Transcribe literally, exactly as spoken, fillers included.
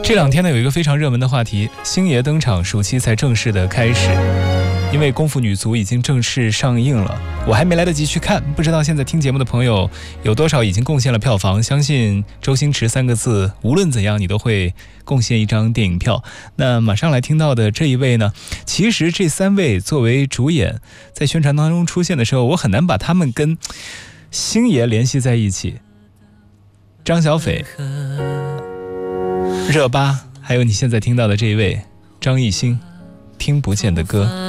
这两天呢，有一个非常热门的话题，星爷登场，暑期才正式的开始。因为功夫女足已经正式上映了，我还没来得及去看，不知道现在听节目的朋友有多少已经贡献了票房。相信周星驰三个字，无论怎样你都会贡献一张电影票。那马上来听到的这一位呢，其实这三位作为主演在宣传当中出现的时候，我很难把他们跟星爷联系在一起。张小斐、热巴，还有你现在听到的这一位张艺兴，听不见的歌。